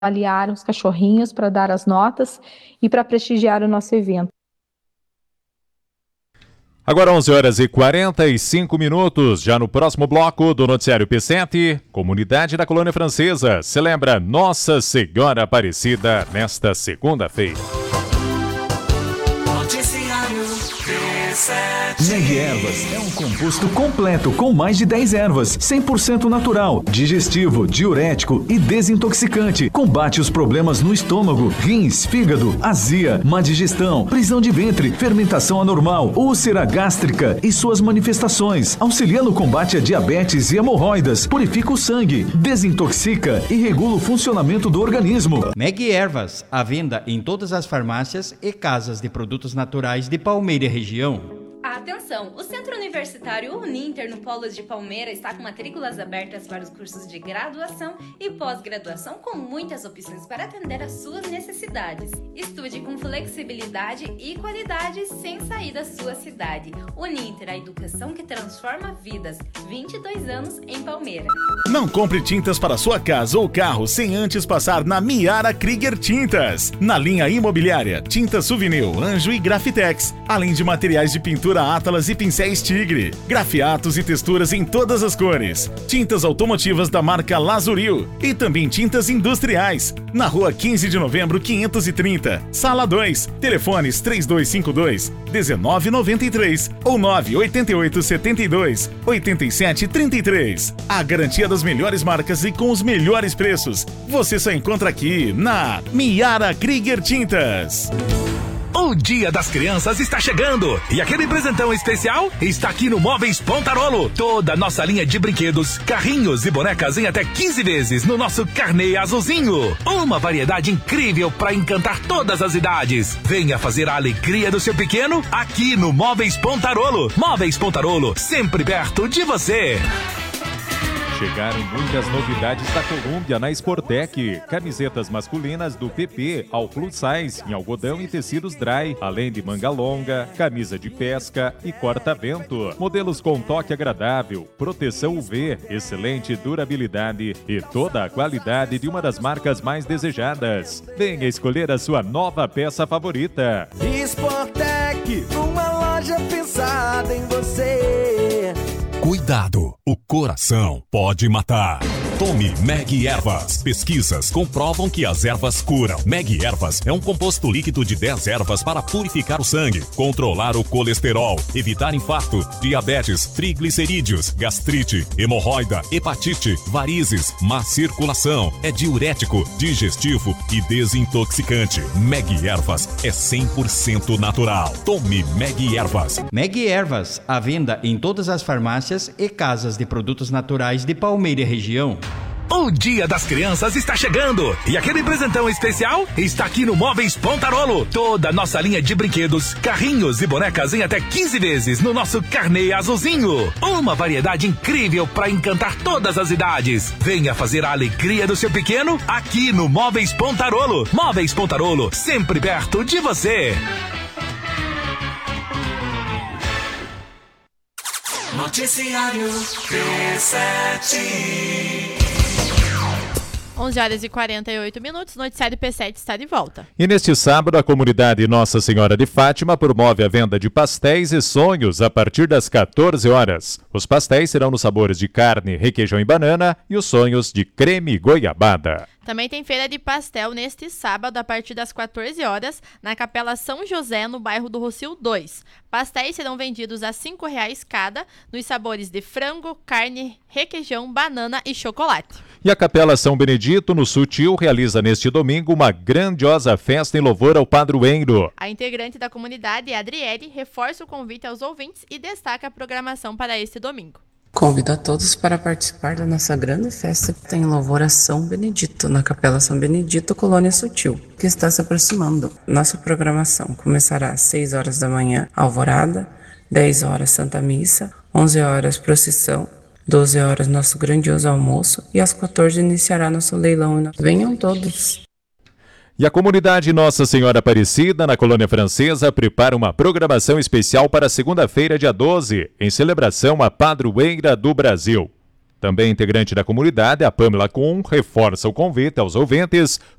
avaliar os cachorrinhos, para dar as notas e para prestigiar o nosso evento. Agora 11h45, já no próximo bloco do Noticiário P7, comunidade da Colônia Francesa celebra Nossa Senhora Aparecida nesta segunda-feira. Noticiário P7. Meg Ervas é um composto completo com mais de 10 ervas, 100% natural, digestivo, diurético e desintoxicante. Combate os problemas no estômago, rins, fígado, azia, má digestão, prisão de ventre, fermentação anormal, úlcera gástrica e suas manifestações. Auxilia no combate a diabetes e hemorroidas, purifica o sangue, desintoxica e regula o funcionamento do organismo. Meg Ervas, à venda em todas as farmácias e casas de produtos naturais de Palmeira e região. Atenção! O Centro Universitário Uninter no Polo de Palmeira está com matrículas abertas para os cursos de graduação e pós-graduação com muitas opções para atender às suas necessidades. Estude com flexibilidade e qualidade sem sair da sua cidade. Uninter, a educação que transforma vidas. 22 anos em Palmeira. Não compre tintas para sua casa ou carro sem antes passar na Miara Krieger Tintas. Na linha imobiliária, tinta Souvenir, Anjo e Grafitex, além de materiais de pintura Atlas e pincéis Tigre, grafiatos e texturas em todas as cores, tintas automotivas da marca Lazuril e também tintas industriais. Na rua 15 de novembro 530, sala 2, telefones 3252-1993 ou 98872-8733. A garantia das melhores marcas e com os melhores preços. Você só encontra aqui na Miara Krieger Tintas. O Dia das Crianças está chegando e aquele presentão especial está aqui no Móveis Pontarolo. Toda a nossa linha de brinquedos, carrinhos e bonecas em até 15 vezes no nosso carnê azulzinho. Uma variedade incrível para encantar todas as idades. Venha fazer a alegria do seu pequeno aqui no Móveis Pontarolo. Móveis Pontarolo, sempre perto de você. Chegaram muitas novidades da Colômbia na Sportec. Camisetas masculinas do PP ao plus size em algodão e tecidos dry, além de manga longa, camisa de pesca e corta-vento. Modelos com toque agradável, proteção UV, excelente durabilidade e toda a qualidade de uma das marcas mais desejadas. Venha escolher a sua nova peça favorita. Sportec, uma loja pensada em você. Cuidado, o coração pode matar. Tome Meg Ervas. Pesquisas comprovam que as ervas curam. Meg Ervas é um composto líquido de 10 ervas para purificar o sangue, controlar o colesterol, evitar infarto, diabetes, triglicerídeos, gastrite, hemorroida, hepatite, varizes, má circulação. É diurético, digestivo e desintoxicante. Meg Ervas é 100% natural. Tome Meg Ervas. Meg Ervas, à venda em todas as farmácias e casas de produtos naturais de Palmeira e região. O Dia das Crianças está chegando e aquele presentão especial está aqui no Móveis Pontarolo. Toda a nossa linha de brinquedos, carrinhos e bonecas em até 15 vezes no nosso carnê azulzinho. Uma variedade incrível para encantar todas as idades. Venha fazer a alegria do seu pequeno aqui no Móveis Pontarolo. Móveis Pontarolo, sempre perto de você. Noticiário P7. 11h48, Noticiário P7 está de volta. E neste sábado, a comunidade Nossa Senhora de Fátima promove a venda de pastéis e sonhos a partir das 14 horas. Os pastéis serão nos sabores de carne, requeijão e banana e os sonhos de creme e goiabada. Também tem feira de pastel neste sábado a partir das 14 horas na Capela São José, no bairro do Rocio 2. Pastéis serão vendidos a R$ 5,00 cada, nos sabores de frango, carne, requeijão, banana e chocolate. E a Capela São Benedito, no Sutil, realiza neste domingo uma grandiosa festa em louvor ao padroeiro. A integrante da comunidade, Adriele, reforça o convite aos ouvintes e destaca a programação para este domingo. Convido a todos para participar da nossa grande festa que tem louvor a São Benedito, na Capela São Benedito, Colônia Sutil, que está se aproximando. Nossa programação começará às 6 horas da manhã, alvorada, 10 horas Santa Missa, 11 horas procissão, 12 horas nosso grandioso almoço e às 14 iniciará nosso leilão. Venham todos! E a comunidade Nossa Senhora Aparecida, na Colônia Francesa, prepara uma programação especial para segunda-feira, dia 12, em celebração à Padroeira do Brasil. Também integrante da comunidade, a Pamela Kuhn reforça o convite aos ouvintes